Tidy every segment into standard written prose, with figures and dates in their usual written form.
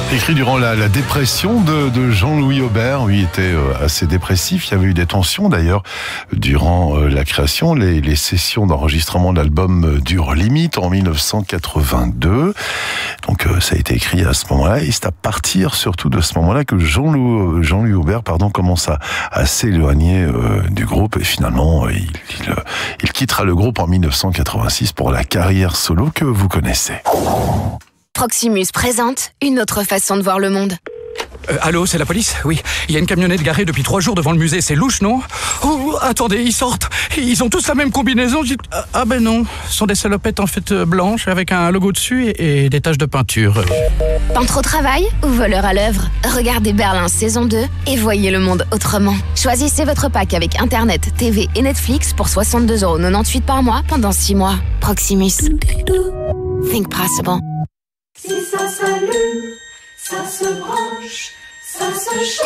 Écrit durant la dépression de Jean-Louis Aubert, où il était assez dépressif. Il y avait eu des tensions d'ailleurs durant la création. Les sessions d'enregistrement de l'album durent limite en 1982. Donc ça a été écrit à ce moment-là. Et c'est à partir surtout de ce moment-là que Jean-Louis Aubert commence à s'éloigner du groupe. Et finalement, il quittera le groupe en 1986 pour la carrière solo que vous connaissez. Proximus présente une autre façon de voir le monde. Allô, c'est la police? Oui, il y a une camionnette garée depuis 3 jours devant le musée, c'est louche, non? Oh, attendez, ils sortent. Ils ont tous la même combinaison. Ah ben non, ce sont des salopettes en fait blanches avec un logo dessus et des taches de peinture. Peintre au travail ou voleur à l'œuvre? Regardez Berlin saison 2 et voyez le monde autrement. Choisissez votre pack avec Internet, TV et Netflix pour 62,98€ par mois pendant 6 mois. Proximus. Think possible. Si ça s'allume, ça se branche, ça se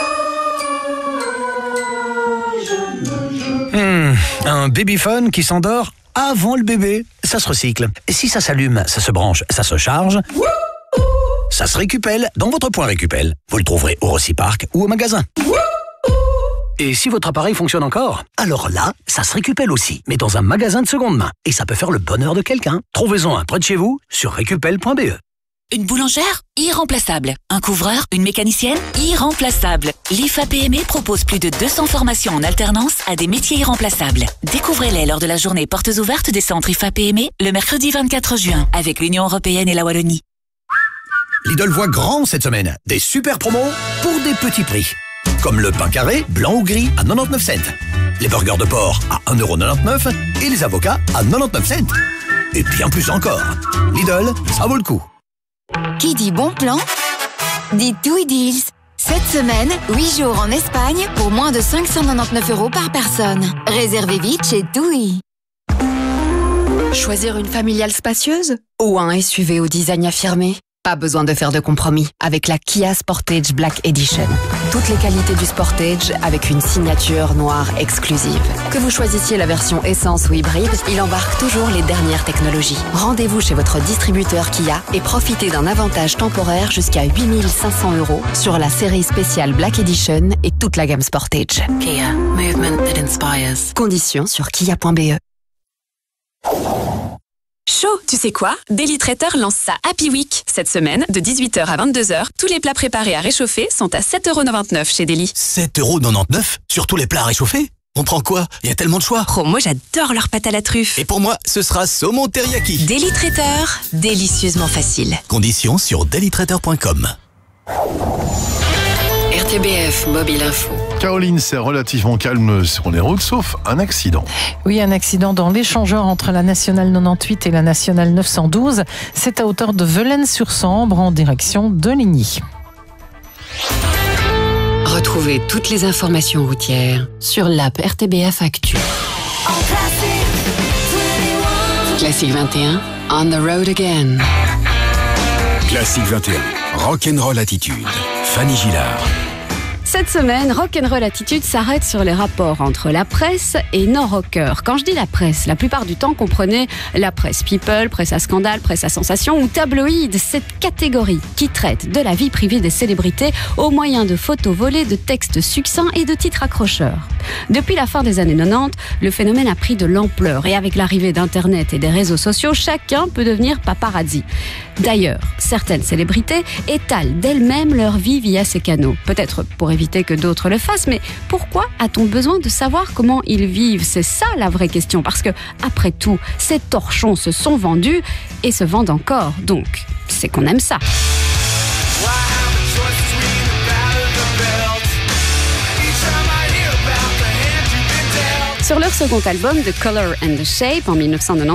charge. Un babyphone qui s'endort avant le bébé, ça se recycle. Et si ça s'allume, ça se branche, ça se charge, ça se récupelle dans votre point Récupel. Vous le trouverez au Rocipark ou au magasin. Et si votre appareil fonctionne encore, alors là, ça se récupelle aussi, mais dans un magasin de seconde main. Et ça peut faire le bonheur de quelqu'un. Trouvez-en un près de chez vous sur récupel.be. Une boulangère? Irremplaçable. Un couvreur? Une mécanicienne? Irremplaçable. L'IFA PME propose plus de 200 formations en alternance à des métiers irremplaçables. Découvrez-les lors de la journée portes ouvertes des centres IFA PME le mercredi 24 juin avec l'Union Européenne et la Wallonie. Lidl voit grand cette semaine. Des super promos pour des petits prix. Comme le pain carré, blanc ou gris à 99 cents. Les burgers de porc à 1,99€ et les avocats à 99 cents. Et bien plus encore. Lidl, ça vaut le coup. Qui dit bon plan dit TUI Deals. Cette semaine, 8 jours en Espagne pour moins de 599€ par personne. Réservez vite chez TUI. Choisir une familiale spacieuse ou un SUV au design affirmé? Pas besoin de faire de compromis avec la Kia Sportage Black Edition. Toutes les qualités du Sportage avec une signature noire exclusive. Que vous choisissiez la version essence ou hybride, il embarque toujours les dernières technologies. Rendez-vous chez votre distributeur Kia et profitez d'un avantage temporaire jusqu'à 8 500€ sur la série spéciale Black Edition et toute la gamme Sportage. Kia, movement that inspires. Conditions sur kia.be. Chaud, tu sais quoi? Daily Traiteur lance sa Happy Week. Cette semaine, de 18h à 22h, tous les plats préparés à réchauffer sont à 7,99€ chez Daily. 7,99€ sur tous les plats réchauffés? On prend quoi? Il y a tellement de choix. Oh, moi j'adore leur pâte à la truffe. Et pour moi, ce sera saumon teriyaki. Daily Traiteur, délicieusement facile. Conditions sur dailytraiteur.com. RTBF Mobile Info. Caroline, c'est relativement calme sur les routes, sauf un accident. Oui, un accident dans l'échangeur entre la Nationale 98 et la Nationale 912. C'est à hauteur de Velaines-sur-Sambre en direction de Ligny. Retrouvez toutes les informations routières sur l'app RTBF Actu. Classique 21, On the Road Again. Classique 21, Rock'n'Roll Attitude. Fanny Gillard. Cette semaine, Rock'n'Roll Attitude s'arrête sur les rapports entre la presse et nos rockers. Quand je dis la presse, la plupart du temps, comprenez la presse people, presse à scandale, presse à sensation ou tabloïd, cette catégorie qui traite de la vie privée des célébrités au moyen de photos volées, de textes succincts et de titres accrocheurs. Depuis la fin des années 90, le phénomène a pris de l'ampleur et avec l'arrivée d'Internet et des réseaux sociaux, chacun peut devenir paparazzi. D'ailleurs, certaines célébrités étalent d'elles-mêmes leur vie via ces canaux. Peut-être pour éviter que d'autres le fassent, mais pourquoi a-t-on besoin de savoir comment ils vivent? C'est ça la vraie question, parce que, après tout, ces torchons se sont vendus et se vendent encore. Donc, c'est qu'on aime ça. Sur leur second album, The Color and the Shape, en 1990,